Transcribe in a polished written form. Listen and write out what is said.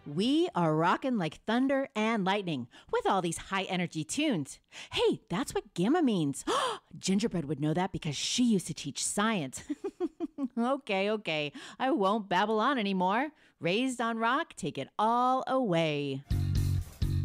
We are rocking like thunder and lightning with all these high energy tunes. Hey, that's what gamma means. Gingerbread would know that because she used to teach science. Okay, I won't babble on anymore. Raised on rock, take it all away.